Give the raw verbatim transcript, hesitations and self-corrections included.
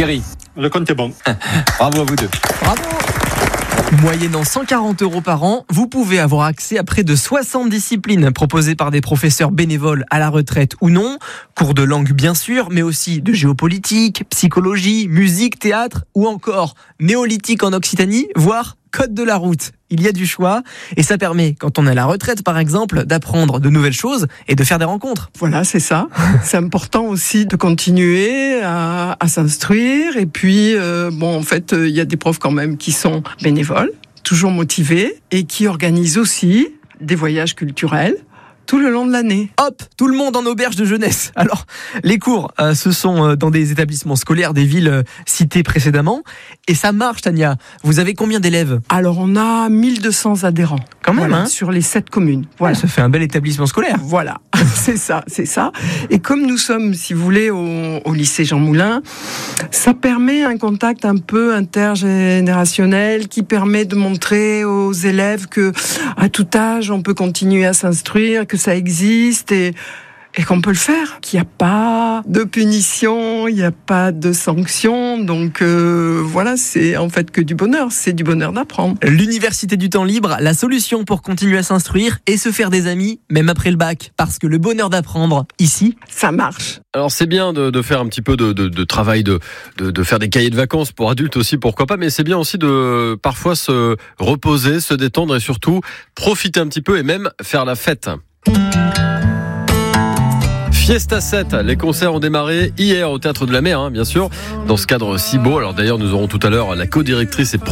Thierry. Le compte est bon. Bravo à vous deux. Bravo. Moyennant cent quarante euros par an, vous pouvez avoir accès à près de soixante disciplines proposées par des professeurs bénévoles à la retraite ou non. Cours de langue bien sûr, mais aussi de géopolitique, psychologie, musique, théâtre ou encore néolithique en Occitanie, voire code de la route. Il y a du choix et ça permet, quand on est à la retraite par exemple, d'apprendre de nouvelles choses et de faire des rencontres. Voilà, c'est ça. C'est important aussi de continuer à, à s'instruire. Et puis, euh, bon, en fait, il y a des profs quand même qui sont bénévoles, toujours motivés et qui organisent aussi des voyages culturels tout le long de l'année. Hop, tout le monde en auberge de jeunesse. Alors, les cours, euh, ce sont euh, dans des établissements scolaires des villes euh, citées précédemment. Et ça marche, Tania. Vous avez combien d'élèves ? Alors, on a mille deux cents adhérents. Quand même, voilà, hein ? sur les sept communes. Voilà. Ça fait un bel établissement scolaire. Voilà, c'est ça, c'est ça. Et comme nous sommes, si vous voulez, au, au lycée Jean Moulin, ça permet un contact un peu intergénérationnel qui permet de montrer aux élèves que, à tout âge, on peut continuer à s'instruire, que ça existe et, et qu'on peut le faire, qu'il n'y a pas de punition, il n'y a pas de sanction. Donc euh, voilà, c'est en fait que du bonheur, c'est du bonheur d'apprendre. L'université du temps libre, la solution pour continuer à s'instruire et se faire des amis, même après le bac. Parce que le bonheur d'apprendre, ici, ça marche. Alors c'est bien de, de faire un petit peu de, de, de travail, de, de, de faire des cahiers de vacances pour adultes aussi, pourquoi pas, mais c'est bien aussi de parfois se reposer, se détendre et surtout profiter un petit peu et même faire la fête. Fiesta sept, les concerts ont démarré hier au Théâtre de la Mer, hein, bien sûr, dans ce cadre si beau. Alors d'ailleurs, nous aurons tout à l'heure la co-directrice et